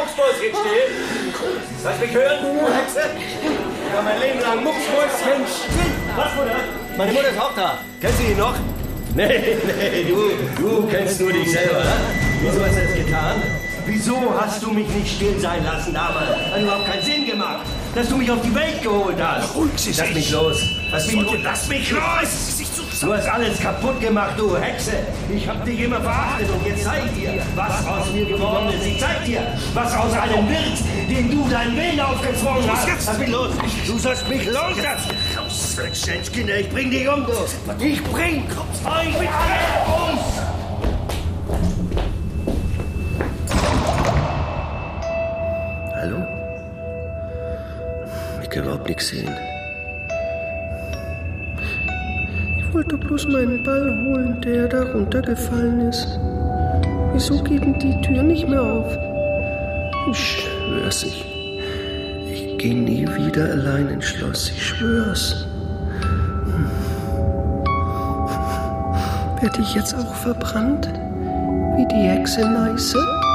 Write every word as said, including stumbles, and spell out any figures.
Mucksmäuschen stehlen? Lass mich hören, du Hexe! Ich war mein Leben lang Mucksmäuschen still! Was, Mutter? Meine Mutter ist auch da. Kennst du ihn noch? Nee, nee, du, du kennst nur dich selber, ne? Wieso hast du das getan? Wieso hast du mich nicht still sein lassen damals? Hat überhaupt keinen Sinn gemacht, dass du mich auf die Welt geholt hast. Ruhig Sie Lass sich. mich los. Lass mich los. Lass mich los! Du hast alles kaputt gemacht, du Hexe. Ich hab dich immer verachtet und jetzt zeig dir, was aus mir geworden ist. Ich zeig dir, was aus einem wird, den du deinen Willen aufgezwungen hast. Lass mich los. Du sollst mich loslassen. Kinder, ich bring dich um, du. Ich bring euch mit alle um. Hallo? Ich kann überhaupt nichts sehen. Ich wollte bloß meinen Ball holen, der da runtergefallen ist. Wieso geht denn die Tür nicht mehr auf? Ich schwör's, ich... Ich geh nie wieder allein ins Schloss, ich schwör's. Hm. Werd ich jetzt auch verbrannt? Wie die Hexe Neiße?